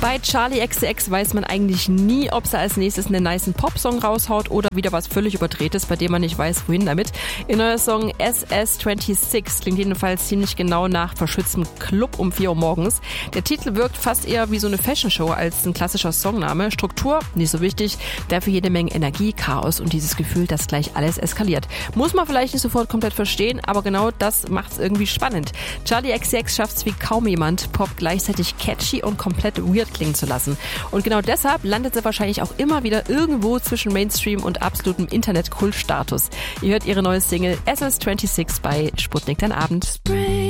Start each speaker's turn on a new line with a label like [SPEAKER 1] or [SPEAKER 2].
[SPEAKER 1] Bei Charli XCX weiß man eigentlich nie, ob sie als nächstes einen nicen Popsong raushaut oder wieder was völlig Überdrehtes, bei dem man nicht weiß, wohin damit. Ihr neuer Song SS26 klingt jedenfalls ziemlich genau nach verschütztem Club um 4 Uhr morgens. Der Titel wirkt fast eher wie so eine Fashion-Show als ein klassischer Songname. Struktur, nicht so wichtig, dafür jede Menge Energie, Chaos und dieses Gefühl, dass gleich alles eskaliert. Muss man vielleicht nicht sofort komplett verstehen, aber genau das macht's irgendwie spannend. Charli XCX schafft's wie kaum jemand, Pop gleichzeitig catchy und komplett weird klingen zu lassen. Und genau deshalb landet sie wahrscheinlich auch immer wieder irgendwo zwischen Mainstream und absolutem Internet-Kult-Status. Ihr hört ihre neue Single SS26 bei Sputnik dein Abend.